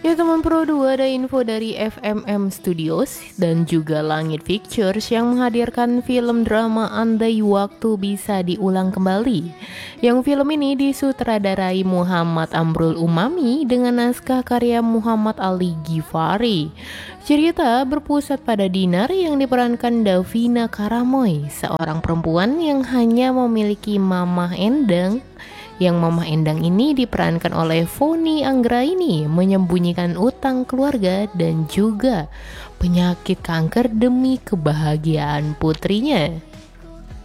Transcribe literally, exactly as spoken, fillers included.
Ya teman Pro dua, ada info dari F M M Studios dan juga Langit Pictures yang menghadirkan film drama Andai Waktu Bisa Diulang Kembali. Yang film ini disutradarai Muhammad Amrul Umami dengan naskah karya Muhammad Ali Ghifari. Cerita berpusat pada Dinar yang diperankan Davina Karamoy, seorang perempuan yang hanya memiliki mamah endang. Yang Mama Endang ini diperankan oleh Foni Anggraini, menyembunyikan utang keluarga dan juga penyakit kanker demi kebahagiaan putrinya.